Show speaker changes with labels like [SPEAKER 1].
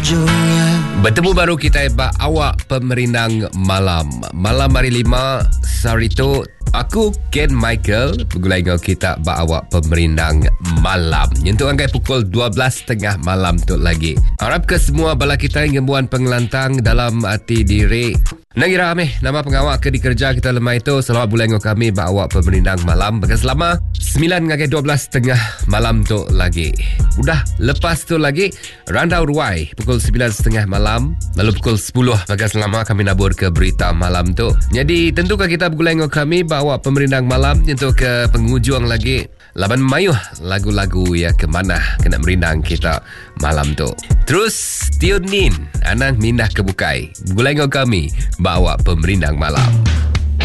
[SPEAKER 1] ujungnya.
[SPEAKER 2] Bertemu baru kita awak pemerindang malam. Malam hari 5 Sarito. Aku Ken Michael Pegulai ngau kita awak pemerindang malam. Nyentuk angkai pukul 12.30 malam tu lagi. Harap ke semua bala kita yang gembuan pengelantang dalam hati diri. Nangira kami nama pengawak ke dikerja kita lemah itu selamat bulai ngau kami awak pemerindang malam. Bagai selama 9.12.30 malam tu lagi. Udah lepas tu lagi Randau Ruai pukul 9.30 malam. Lalu pukul 10 bagai selama kami nabur ke berita malam tu. Jadi tentukah kita bulai ngau kami bawa pemerindang malam untuk ke penghujung lagi laban mayuh lagu-lagu ya kemana kena merindang kita malam tu. Terus tune in anang mindah ke bukai. Gulai ngau kami bawa pemerindang malam.